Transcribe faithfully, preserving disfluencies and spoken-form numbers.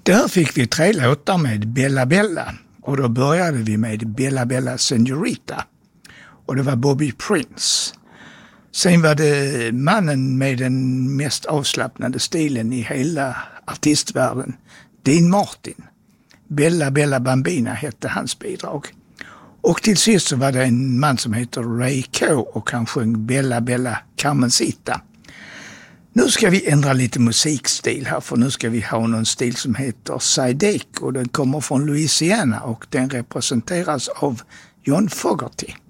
Där fick vi tre låtar med Bella Bella och då började vi med Bella Bella Señorita och det var Bobby Prince. Sen var det mannen med den mest avslappnade stilen i hela artistvärlden, Dean Martin. Bella Bella Bambina hette hans bidrag. Och till sist så var det en man som heter Ray Coe och han sjöng Bella Bella Carmencita. Nu ska vi ändra lite musikstil här, för nu ska vi ha någon stil som heter Zydeco och den kommer från Louisiana och den representeras av John Fogerty.